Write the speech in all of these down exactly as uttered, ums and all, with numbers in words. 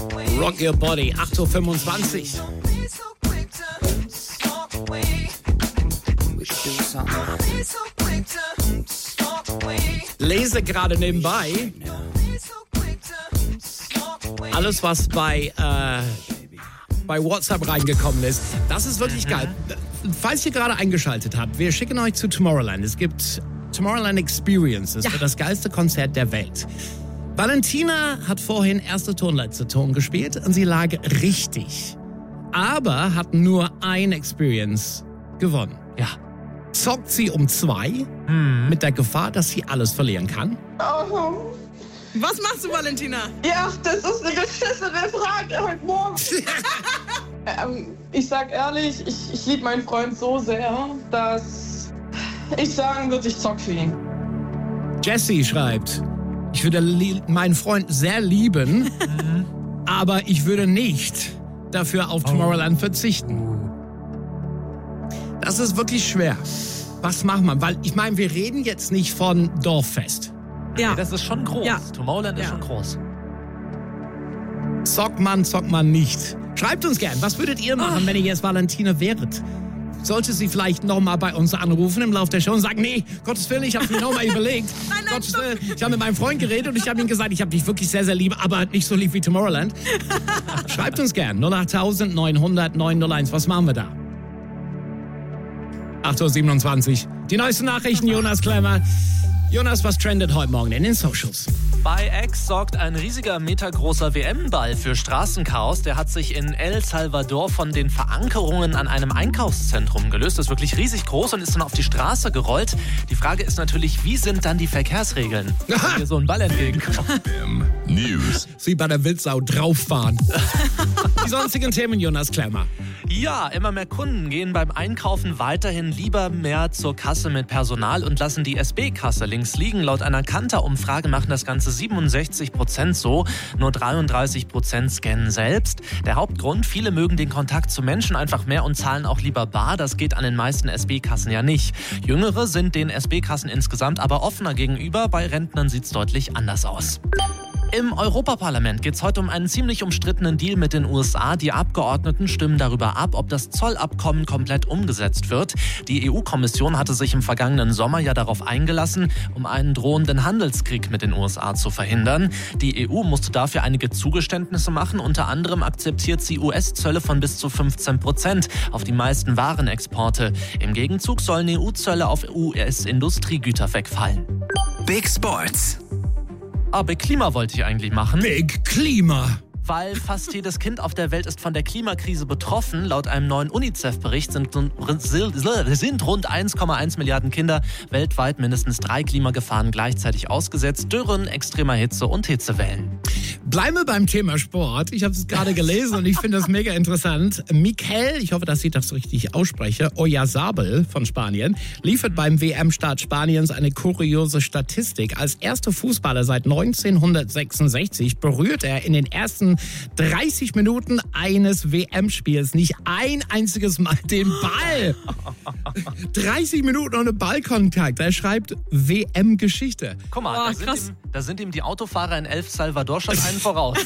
Rock Your Body, acht Uhr fünfundzwanzig. Lese gerade nebenbei alles, was bei, äh, bei WhatsApp reingekommen ist. Das ist wirklich geil. Falls ihr gerade eingeschaltet habt, wir schicken euch zu Tomorrowland. Es gibt Tomorrowland Experience. Das Ja. wird das geilste Konzert der Welt. Valentina hat vorhin erste Ton, letzte Ton gespielt und sie lag richtig. Aber hat nur ein Experience gewonnen. Ja. Zockt sie um zwei Hm. mit der Gefahr, dass sie alles verlieren kann? Oh. Was machst du, Valentina? Ja, das ist eine beschissene Frage heute Morgen. ähm, ich sag ehrlich, ich, ich liebe meinen Freund so sehr, dass ich sagen würde, ich zock für ihn. Jessie schreibt, ich würde li- meinen Freund sehr lieben, aber ich würde nicht dafür auf Tomorrowland verzichten. Das ist wirklich schwer. Was macht man? Weil ich meine, wir reden jetzt nicht von Dorffest. Ja. Nee, das ist schon groß. Ja. Tomorrowland ist Ja. schon groß. Zockt man, zockt man nicht. Schreibt uns gern, was würdet ihr machen, Oh. wenn ihr jetzt Valentina wäret? Sollte sie vielleicht nochmal bei uns anrufen im Laufe der Show und sagen, nee, Gottes Willen, ich habe mir nochmal überlegt. Nein, nein, Gottes stopp. Willen, ich habe mit meinem Freund geredet und ich habe ihm gesagt, ich habe dich wirklich sehr, sehr lieb, aber nicht so lieb wie Tomorrowland. Schreibt uns gern, null acht neun null null neun null eins, was machen wir da? acht Uhr siebenundzwanzig. Die neuesten Nachrichten, Jonas Klemmer. Jonas, was trendet heute Morgen in den Socials? Bei X sorgt ein riesiger metergroßer W M-Ball für Straßenchaos. Der hat sich in El Salvador von den Verankerungen an einem Einkaufszentrum gelöst. Das ist wirklich riesig groß und ist dann auf die Straße gerollt. Die Frage ist natürlich, wie sind dann die Verkehrsregeln, wenn hier so ein Ball entgegenkommt? News. Sie bei der Wildsau drauffahren. Die sonstigen Themen, Jonas Klemmer. Ja, immer mehr Kunden gehen beim Einkaufen weiterhin lieber mehr zur Kasse mit Personal und lassen die S B-Kasse links liegen. Laut einer Kantar-Umfrage machen das Ganze siebenundsechzig Prozent so, nur dreiunddreißig Prozent scannen selbst. Der Hauptgrund, viele mögen den Kontakt zu Menschen einfach mehr und zahlen auch lieber bar. Das geht an den meisten S B-Kassen ja nicht. Jüngere sind den S B-Kassen insgesamt aber offener gegenüber. Bei Rentnern sieht es deutlich anders aus. Im Europaparlament geht es heute um einen ziemlich umstrittenen Deal mit den U S A. Die Abgeordneten stimmen darüber ab, ob das Zollabkommen komplett umgesetzt wird. Die E U-Kommission hatte sich im vergangenen Sommer ja darauf eingelassen, um einen drohenden Handelskrieg mit den U S A zu verhindern. Die E U musste dafür einige Zugeständnisse machen. Unter anderem akzeptiert sie U S-Zölle von bis zu fünfzehn Prozent auf die meisten Warenexporte. Im Gegenzug sollen E U-Zölle auf U S-Industriegüter wegfallen. Big Sports. Aber Klima wollte ich eigentlich machen. Big Klima. Weil fast jedes Kind auf der Welt ist von der Klimakrise betroffen. Laut einem neuen UNICEF-Bericht sind, sind rund eins Komma eins Milliarden Kinder weltweit mindestens drei Klimagefahren gleichzeitig ausgesetzt. Dürren, extremer Hitze und Hitzewellen. Bleiben wir beim Thema Sport. Ich habe es gerade gelesen und ich finde das mega interessant. Mikel, ich hoffe, dass ich das richtig ausspreche, Oyarzabal von Spanien, liefert beim W M-Start Spaniens eine kuriose Statistik. Als erster Fußballer seit neunzehnhundertsechsundsechzig berührt er in den ersten dreißig Minuten eines W M-Spiels nicht ein einziges Mal den Ball. dreißig Minuten ohne Ballkontakt. Er schreibt W M-Geschichte. Guck mal, Boah, da, sind krass. ihm, da sind ihm die Autofahrer in El Salvador schon einen voraus.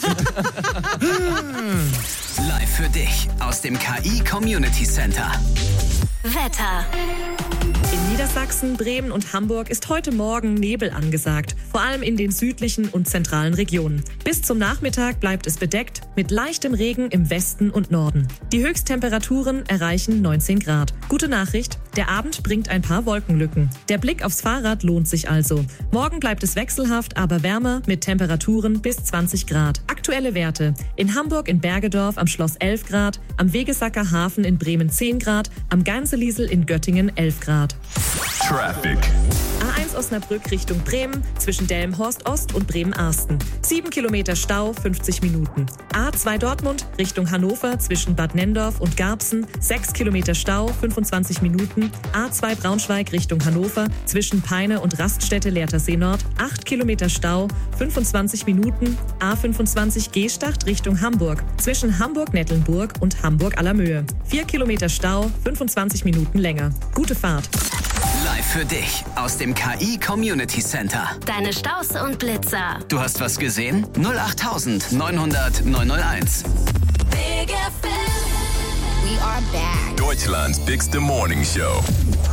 Live für dich aus dem K I Community Center. Wetter. In Niedersachsen, Bremen und Hamburg ist heute Morgen Nebel angesagt, vor allem in den südlichen und zentralen Regionen. Bis zum Nachmittag bleibt es bedeckt, mit leichtem Regen im Westen und Norden. Die Höchsttemperaturen erreichen neunzehn Grad. Gute Nachricht, der Abend bringt ein paar Wolkenlücken. Der Blick aufs Fahrrad lohnt sich also. Morgen bleibt es wechselhaft, aber wärmer mit Temperaturen bis zwanzig Grad. Aktuelle Werte: in Hamburg in Bergedorf am Schloss elf Grad, am Wegesacker Hafen in Bremen zehn Grad, am Geinseliesel in Göttingen elf Grad. Traffic. A eins Osnabrück Richtung Bremen zwischen Delmenhorst Ost und Bremen-Arsten. sieben Kilometer Stau, fünfzig Minuten. A zwei Dortmund Richtung Hannover zwischen Bad Nenndorf und Garbsen. sechs Kilometer Stau, fünfundzwanzig Minuten. A zwei Braunschweig Richtung Hannover zwischen Peine und Raststätte Lehrtersee Nord. acht Kilometer Stau, fünfundzwanzig Minuten. A fünfundzwanzig Gstacht Richtung Hamburg zwischen Hamburg-Nettlenburg und Hamburg-Allermöhe. vier Kilometer Stau, fünfundzwanzig Minuten länger. Gute Fahrt. Live Für dich aus dem K I Community Center. Deine Staus und Blitzer. Du hast was gesehen? null acht neunhundert neunhunderteins. Big F M. We are back. Deutschland's bigste Morning Show.